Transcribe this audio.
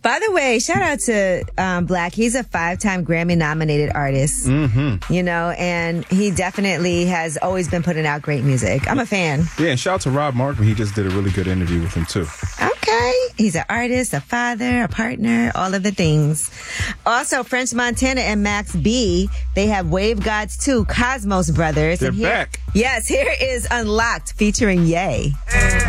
By the way, shout out to Black. He's a 5-time Grammy-nominated artist, you know, and he definitely has always been putting out great music. I'm a fan. Yeah, and shout out to Rob Markman. He just did a really good interview with him, too. Okay. He's an artist, a father, a partner, all of the things. Also, French Montana and Max B, they have Wave Gods 2, Cosmos Brothers. They're and here, back. Yes, here is Unlocked featuring Ye.